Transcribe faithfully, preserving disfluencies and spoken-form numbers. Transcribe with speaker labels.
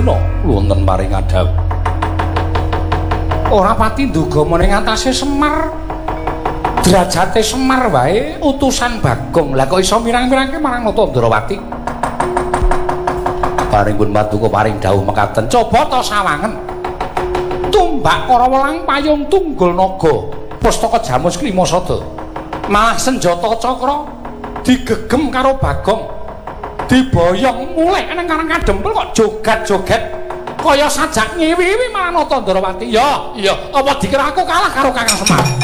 Speaker 1: Arjuna wonten maring Adawu. Ora pati nduga meneng atase Semar. Derajate Semar wae utusan Bagong. Lah kok iso mirang-mirangke marang Natandrawati? Paring pun Paduka paring dawuh mekaten, coba ta sawangen. Tumbak para welang payung tunggul naga, pustaka Jamus Klimasada. Malah senjata cakra digegem karo Bagong. Diboyong mulih nang Karang Kadempel kok jogat-joget kaya sajak ngiwi-iwi marang Natandrawati. Ya, iya, apa dikira aku kalah karo Kakang Semar?